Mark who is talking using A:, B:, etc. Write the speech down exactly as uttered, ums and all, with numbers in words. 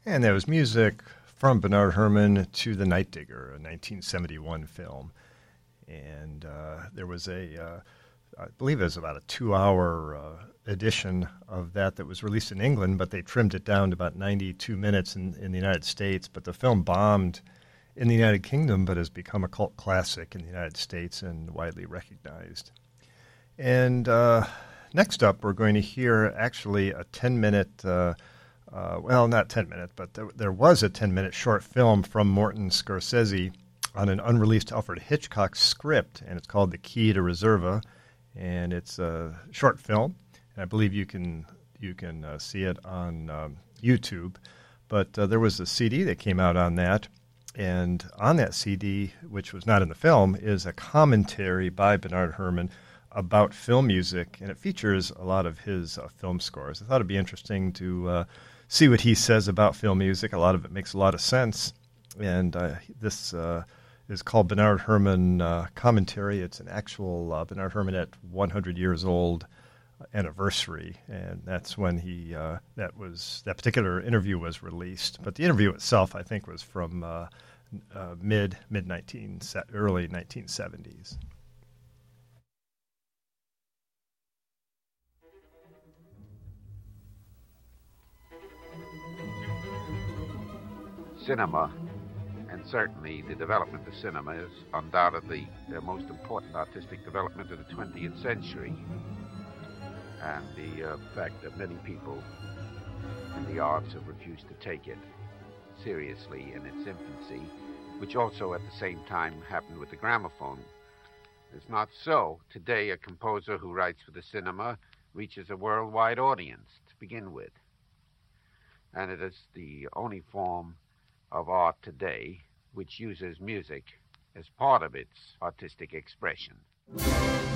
A: And there was music from Bernard Herrmann to The Night Digger, a nineteen seventy-one film. And uh, there was a, uh, I believe it was about a two-hour uh, edition of that that was released in England, but they trimmed it down to about ninety-two minutes in, in the United States. But the film bombed in the United Kingdom, but has become a cult classic in the United States and widely recognized. And uh, next up, we're going to hear actually a ten-minute uh, Uh, well, not ten minutes, but there, there was a ten-minute short film from Morton Scorsese on an unreleased Alfred Hitchcock script, and it's called The Key to Reserva, and it's a short film, and I believe you can you can uh, see it on um, YouTube. But uh, there was a C D that came out on that, and on that C D, which was not in the film, is a commentary by Bernard Herrmann about film music, and it features a lot of his uh, film scores. I thought it'd be interesting to uh, see what he says about film music. A lot of it makes a lot of sense. And uh, this uh, is called Bernard Herrmann uh, Commentary. It's an actual uh, Bernard Herrmann at one hundred years old anniversary, and that's when he uh, that was that particular interview was released. But the interview itself, I think, was from uh, uh, mid mid nineteen early nineteen seventies.
B: Cinema, and certainly the development of cinema, is undoubtedly the most important artistic development of the twentieth century. And the uh, fact that many people in the arts have refused to take it seriously in its infancy, which also at the same time happened with the gramophone, is not so. Today, a composer who writes for the cinema reaches a worldwide audience to begin with. And it is the only form of art today which uses music as part of its artistic expression.